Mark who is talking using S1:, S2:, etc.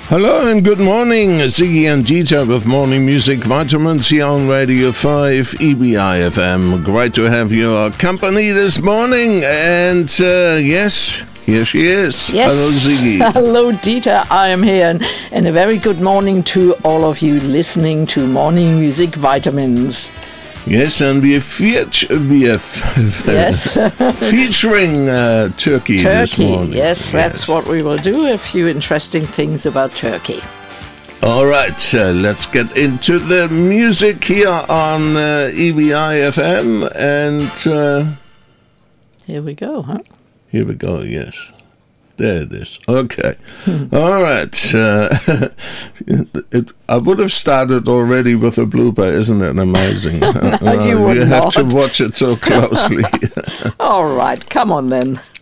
S1: Hello and good morning, Ziggy and Dieter with Morning Music Vitamins here on Radio 5 EBI FM. Great to have your company this morning, and yes, here she is.
S2: Yes.
S1: Hello, Ziggy.
S2: Hello, Dieter. I am here, and a very good morning to all of you listening to Morning Music Vitamins.
S1: Yes, and we're featuring Turkey this morning.
S2: Yes, that's what we will do. A few interesting things about Turkey.
S1: All right, let's get into the music here on EBI FM, and
S2: here we go, huh?
S1: Here we go, yes. There it is. Okay. All right. I would have started already with a blooper. Isn't it amazing?
S2: You
S1: have to watch it so closely.
S2: All right. Come on then.